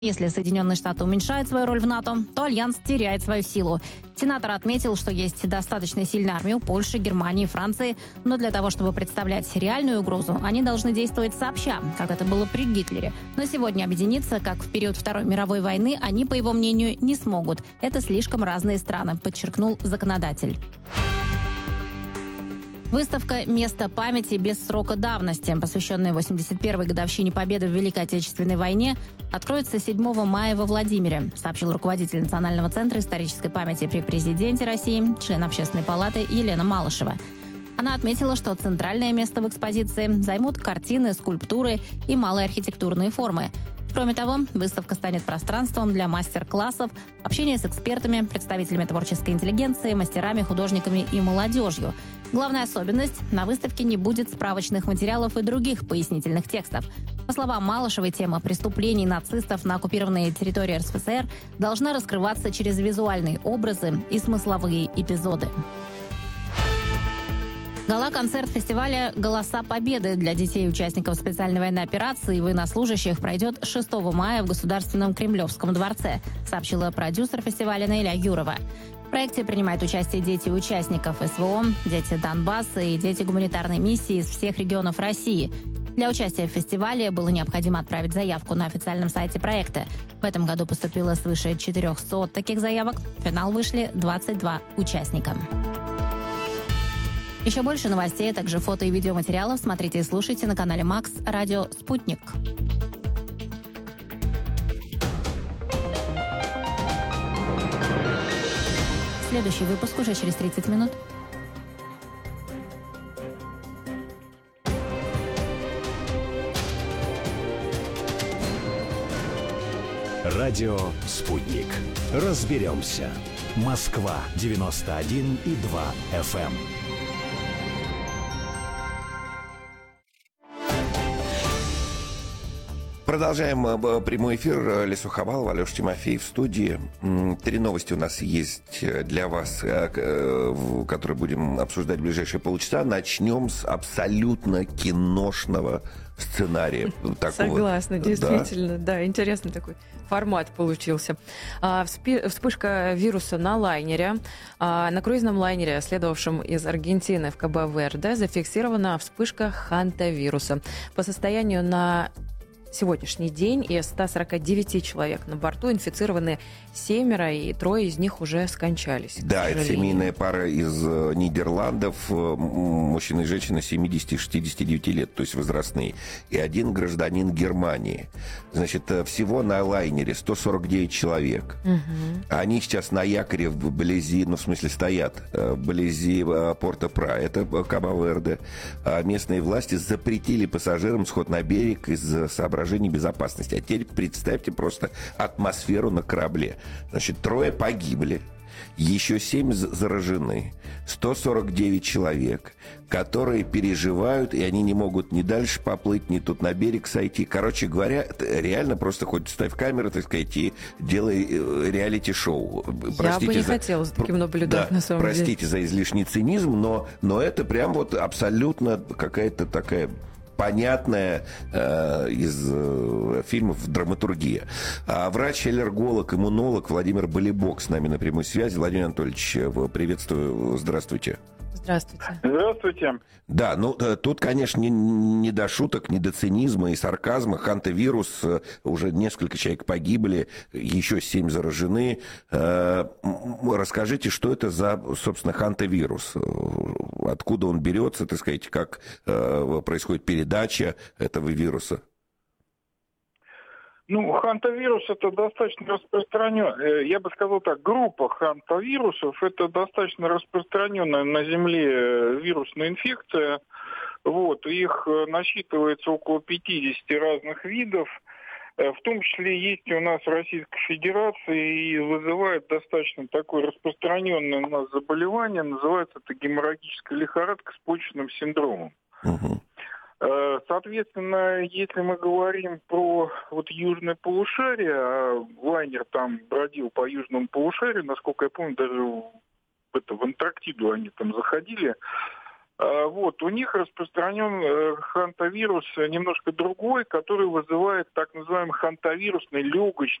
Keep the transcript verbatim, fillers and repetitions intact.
Если Соединенные Штаты уменьшают свою роль в НАТО, то Альянс теряет свою силу. Сенатор отметил, что есть достаточно сильная армия у Польши, Германии и Франции, но для того, чтобы представлять реальную угрозу, они должны действовать сообща, как это было при Гитлере. Но сегодня объединиться, как в период Второй мировой войны, они, по его мнению, не смогут. Это слишком разные страны, подчеркнул законодатель. Выставка «Место памяти без срока давности», посвященная восемьдесят первой годовщине Победы в Великой Отечественной войне, откроется седьмого мая во Владимире, сообщил руководитель Национального центра исторической памяти при президенте России, член Общественной палаты Елена Малышева. Она отметила, что центральное место в экспозиции займут картины, скульптуры и малые архитектурные формы. Кроме того, выставка станет пространством для мастер-классов, общения с экспертами, представителями творческой интеллигенции, мастерами, художниками и молодежью. Главная особенность – на выставке не будет справочных материалов и других пояснительных текстов. По словам Малышевой, тема преступлений нацистов на оккупированной территории эр эс эф эс эр должна раскрываться через визуальные образы и смысловые эпизоды. Гала-концерт фестиваля «Голоса Победы» для детей и участников специальной военной операции и военнослужащих пройдет шестого мая в Государственном Кремлевском дворце, сообщила продюсер фестиваля Наиля Юрова. В проекте принимают участие дети участников эс вэ о, дети Донбасса и дети гуманитарной миссии из всех регионов России. Для участия в фестивале было необходимо отправить заявку на официальном сайте проекта. В этом году поступило свыше четырехсот таких заявок. В финал вышли двадцать два участника. Еще больше новостей, а также фото и видеоматериалов смотрите и слушайте на канале Макс Радио Спутник. Следующий выпуск уже через тридцать минут. Радио «Спутник». Разберемся. Москва девяносто один и два эф эм. Продолжаем прямой эфир. Лесу Хабалов, Алеша Тимофеев в студии. Три новости у нас есть для вас, которые будем обсуждать в ближайшие полчаса. Начнем с абсолютно киношного сценария. Такого. Согласна, действительно. Да, да, интересный такой формат получился. Вспышка вируса на лайнере. На круизном лайнере, следовавшем из Аргентины в Кабо-Верде, зафиксирована вспышка хантавируса. По состоянию на сегодняшний день из ста сорока девяти человек на борту инфицированы семеро, и трое из них уже скончались. Да, это семейная пара из Нидерландов, мужчина и женщина семидесяти и шестидесяти девяти лет, то есть возрастные, и один гражданин Германии. Значит, всего на лайнере сто сорок девять человек. Угу. Они сейчас на якоре вблизи, ну, в смысле, стоят вблизи Порто-Пра, это Кабо-Верде. Местные власти запретили пассажирам сход на берег из-за соображений безопасности. А теперь представьте просто атмосферу на корабле. Значит, трое погибли, еще семь заражены, сто сорок девять человек, которые переживают, и они не могут ни дальше поплыть, ни тут на берег сойти. Короче говоря, реально просто хоть ставь камеру, так сказать, и делай реалити-шоу. Я бы не за... хотела за таким наблюдать, да, на самом простите деле. Простите за излишний цинизм, но, но это прям вот абсолютно какая-то такая... понятная э, из э, фильмов драматургия. А врач-аллерголог, иммунолог Владимир Болибок с нами на прямой связи. Владимир Анатольевич, приветствую, здравствуйте. Здравствуйте. Здравствуйте. Да, ну тут, конечно, не, не до шуток, не до цинизма и сарказма. Хантавирус, уже несколько человек погибли, еще семь заражены. Расскажите, что это за, собственно, хантавирус? Откуда он берется, так сказать, как происходит передача этого вируса? Ну, хантавирус это достаточно распространенная, я бы сказал так, группа хантавирусов, это достаточно распространенная на Земле вирусная инфекция. Вот, их насчитывается около пятидесяти разных видов, в том числе есть у нас в Российской Федерации, и вызывает достаточно такое распространенное у нас заболевание, называется это геморрагическая лихорадка с почечным синдромом. Угу. Соответственно, если мы говорим про вот южное полушарие, а лайнер там бродил по южному полушарию, насколько я помню, даже в, это, в Антарктиду они там заходили, Вот, у них распространен хантавирус немножко другой, который вызывает так называемый хантавирусный легочный